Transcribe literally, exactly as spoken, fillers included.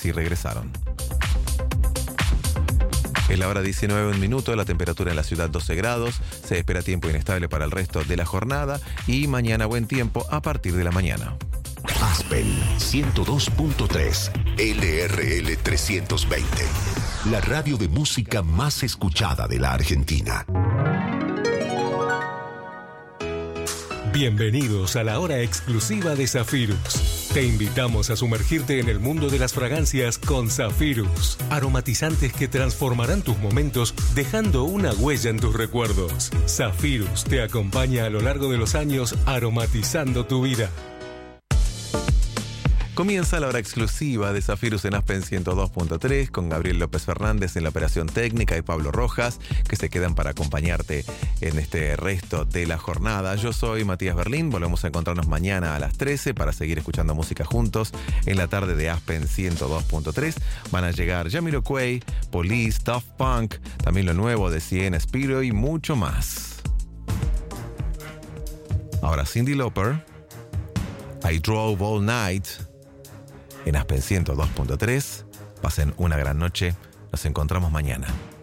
sí regresaron. Es la hora diecinueve, un minuto, la temperatura en la ciudad doce grados, se espera tiempo inestable para el resto de la jornada y mañana buen tiempo a partir de la mañana. Aspen ciento dos punto tres, L R L trescientos veinte, la radio de música más escuchada de la Argentina. Bienvenidos a la hora exclusiva de Zafirus. Te invitamos a sumergirte en el mundo de las fragancias con Zafirus. Aromatizantes que transformarán tus momentos dejando una huella en tus recuerdos. Zafirus te acompaña a lo largo de los años aromatizando tu vida. Comienza la hora exclusiva de Zafirus en Aspen ciento dos punto tres con Gabriel López Fernández en la operación técnica y Pablo Rojas, que se quedan para acompañarte en este resto de la jornada. Yo soy Matías Berlín, volvemos a encontrarnos mañana a las trece para seguir escuchando música juntos en la tarde de Aspen ciento dos punto tres. Van a llegar Jamiroquai, Police, Daft Punk, también lo nuevo de Cien Spiro y mucho más. Ahora Cyndi Lauper, I Drove All Night, en Aspen ciento dos punto tres. Pasen una gran noche. Nos encontramos mañana.